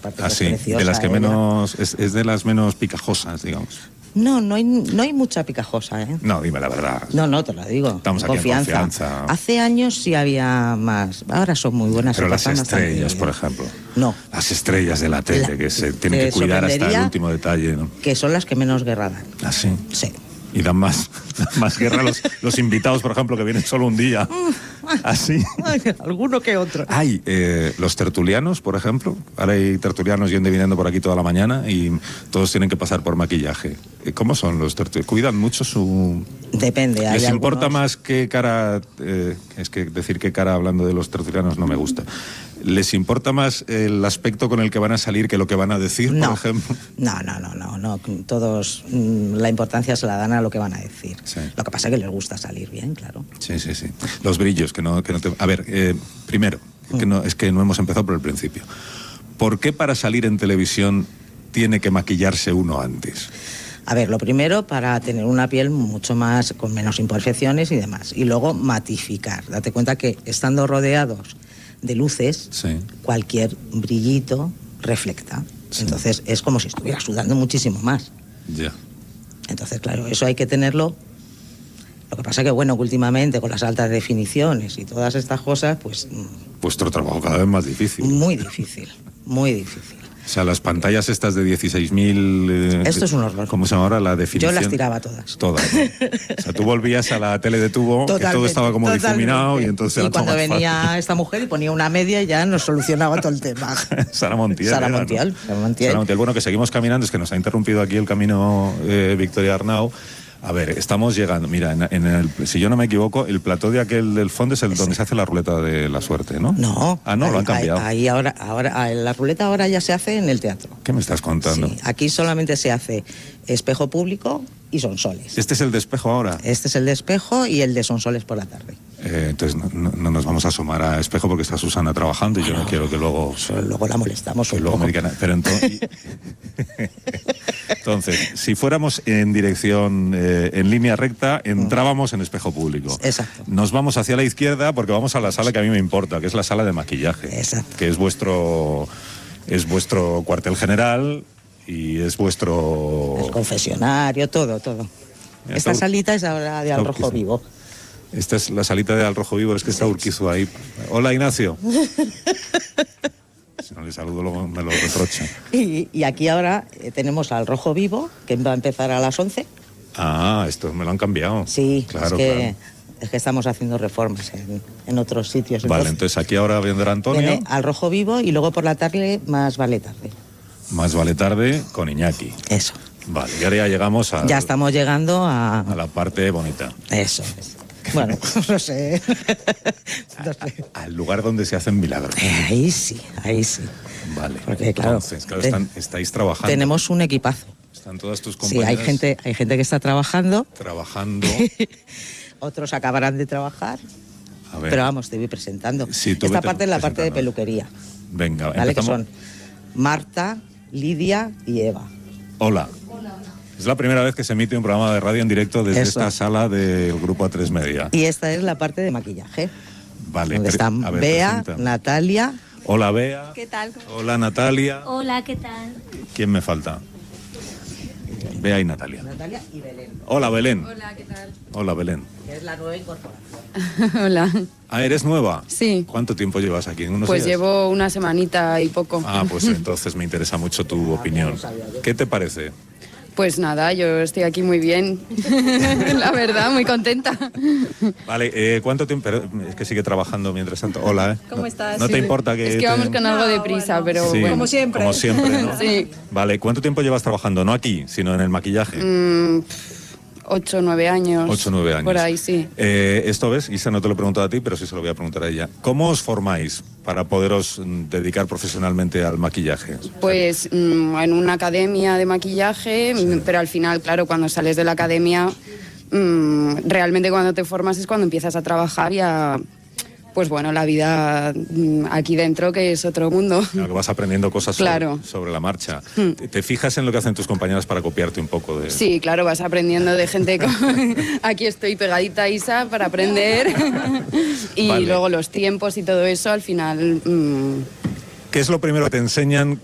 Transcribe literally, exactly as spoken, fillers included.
aparte ah, que es sí, preciosa. de las que ella. menos, es, es de las menos picajosas, digamos. No, no hay, no hay mucha picajosa, ¿eh? No, dime la verdad. No, no, te lo digo. Estamos en aquí confianza. en confianza. Hace años sí había más. Ahora son muy buenas. Pero se las portan bastante estrellas, bien. por ejemplo. No. Las estrellas de la tele, La- que se tienen te que cuidar hasta el sorprendería último detalle, ¿no? Que son las que menos guerra dan. ¿Ah, sí? Sí. Y dan más, más guerra los, los invitados, por ejemplo, que vienen solo un día. ¿Así? Alguno que otro. Hay eh, los tertulianos, por ejemplo. Ahora hay tertulianos yendo y viniendo por aquí toda la mañana y todos tienen que pasar por maquillaje. ¿Cómo son los tertulianos? ¿Cuidan mucho su...? Depende. Hay ¿Les importa algunos... más qué cara... Eh, es que decir qué cara hablando de los tertulianos no me gusta. ¿Les importa más el aspecto con el que van a salir que lo que van a decir, no. por ejemplo? No, no, no, no, no. Todos mm, la importancia se la dan a lo que van a decir. Sí. Lo que pasa es que les gusta salir bien, claro. Sí, sí, sí. Los brillos, que no, que no te... A ver, eh, primero, que no, es que no hemos empezado por el principio. ¿Por qué para salir en televisión tiene que maquillarse uno antes? A ver, lo primero, para tener una piel mucho más, con menos imperfecciones y demás. Y luego, matificar. Date cuenta que estando rodeados de luces, Sí. cualquier brillito reflecta. Sí. Entonces, es como si estuviera sudando muchísimo más. Ya. Entonces, claro, eso hay que tenerlo. Lo que pasa que, bueno, que últimamente con las altas definiciones y todas estas cosas, pues Vuestro trabajo cada vez más difícil. muy difícil, muy difícil. O sea, las pantallas estas de dieciséis mil... Eh, Esto es un horror. ¿Cómo se llama ahora? La definición. Yo las tiraba todas. Todas, ¿no? O sea, tú volvías a la tele de tubo, que todo Totalmente, estaba como totalmente. difuminado y entonces Y era todo cuando más venía fácil. esta mujer y ponía una media, ya nos solucionaba todo el tema. Sara Montiel. Sara era, ¿no? Montiel, Sara Montiel. Sara Montiel. Bueno, que seguimos caminando, es que nos ha interrumpido aquí el camino eh, Victoria Arnau. A ver, estamos llegando. Mira, en, en el, si yo no me equivoco, el plató de aquel del fondo es el Ese. donde se hace la ruleta de la suerte, ¿no? No. Ah, no, ahí, lo han cambiado. Ahí, ahí ahora, ahora, ah, la ruleta ahora ya se hace en el teatro. ¿Qué me estás contando? Sí, aquí solamente se hace espejo público y sonsoles. Este es el de espejo ahora. Este es el de espejo y el de sonsoles por la tarde. Eh, entonces no, no- no nos vamos a asomar a espejo porque está Susana trabajando y yo no Bueno, quiero que luego... Eso luego la molestamos que un luego poco. me digan, pero entonces, entonces, si fuéramos en dirección, eh, en línea recta, entrábamos en espejo público. Exacto. Nos vamos hacia la izquierda porque vamos a la sala que a mí me importa, que es la sala de maquillaje. Exacto. Que es vuestro, es vuestro cuartel general y es vuestro... El confesionario, todo, todo. Ya Esta está- salita es ahora de está Al Rojo Urquizu. Vivo. Esta es la salita de Al Rojo Vivo, es que está Urquizu ahí. Hola, Ignacio. Si no le saludo, luego me lo reprocha. Y, y aquí ahora eh, tenemos Al Rojo Vivo, que va a empezar a las once. Ah, esto me lo han cambiado. Sí, claro, es, que, claro. es que estamos haciendo reformas en, en otros sitios. Vale, entonces aquí ahora vendrá Antonio. viene Al Rojo Vivo y luego por la tarde más vale tarde. Más vale tarde con Iñaki. Eso. Vale, y ahora ya llegamos a, Ya estamos llegando a... a la parte bonita. Eso es. Bueno, no sé. No sé. Al lugar donde se hacen milagros. Ahí sí, ahí sí. Vale. Porque, claro, Entonces, claro, te- están- estáis trabajando. Tenemos un equipazo. Están todas tus Sí, compañeras hay gente, hay gente que está trabajando, trabajando. otros acabarán de trabajar, A ver, pero vamos, te voy presentando. Sí, tú Esta vete parte es la parte de presentando. peluquería, venga, ¿vale? Que empezamos. son Marta, Lidia y Eva. Hola. Es la primera vez que se emite un programa de radio en directo desde Eso. esta sala del Grupo A tres Media. Y esta es la parte de maquillaje, Vale. donde pre- están a ver, Bea, presenta. Natalia. Hola, Bea. ¿Qué tal? Hola, Natalia. Hola, ¿qué tal? ¿Quién me falta? Bea y Natalia. Natalia y Belén, Hola, Belén. Hola, ¿qué tal? Hola, Belén. que es la nueva incorporación. Hola. Ah, ¿eres nueva? Sí. ¿Cuánto tiempo llevas aquí? ¿Unos Pues días? llevo una semanita y poco. Ah, pues entonces me interesa mucho tu opinión. ¿Qué te parece? Pues nada, yo estoy aquí muy bien. La verdad, muy contenta. Vale, eh, ¿cuánto tiempo? Pero es que sigue trabajando mientras tanto. Hola, ¿eh? ¿Cómo No- estás? ¿No te Sí. importa que...? Es que te- vamos con algo de No, prisa, bueno. pero Sí, bueno. Como siempre. Como siempre, ¿no? Sí. Vale, ¿cuánto tiempo llevas trabajando? No aquí, sino en el maquillaje. Mm, ocho, nueve años. Ocho, nueve años. Por ahí, sí. Eh, esto ves, Isa, no te lo he preguntado a ti, pero sí se lo voy a preguntar a ella. ¿Cómo os formáis para poderos mm, dedicar profesionalmente al maquillaje? Pues mm, en una academia de maquillaje, mm, pero al final, claro, cuando sales de la academia, mm, realmente cuando te formas es cuando empiezas a trabajar y a... Pues bueno, la vida mm, aquí dentro, que es otro mundo. Claro, que vas aprendiendo cosas sobre, Claro. sobre la marcha. Hmm. ¿Te, te fijas en lo que hacen tus compañeras para copiarte un poco de...? Sí, claro, vas aprendiendo de gente como... Aquí estoy pegadita a Isa para aprender. Y Vale. luego los tiempos y todo eso, al final... mm, ¿Qué es lo primero que te enseñan